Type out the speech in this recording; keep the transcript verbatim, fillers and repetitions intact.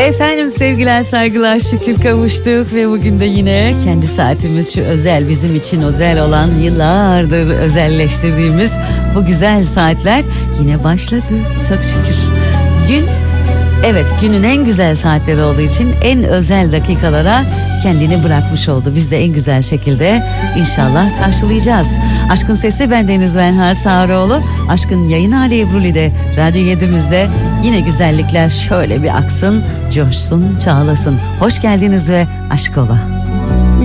Efendim sevgiler saygılar, şükür kavuştuk ve bugün de yine kendi saatimiz, şu özel, bizim için özel olan, yıllardır özelleştirdiğimiz bu güzel saatler yine başladı çok şükür. Gün, evet, günün en güzel saatleri olduğu için en özel dakikalara kendini bırakmış oldu. Biz de en güzel şekilde inşallah karşılayacağız. Aşkın Sesi, ben Deniz Venha Sağroğlu. Aşkın yayın hali Ebru'li'de, Radyo yedimizde yine güzellikler şöyle bir aksın, coşsun, çağlasın. Hoş geldiniz ve aşk ola.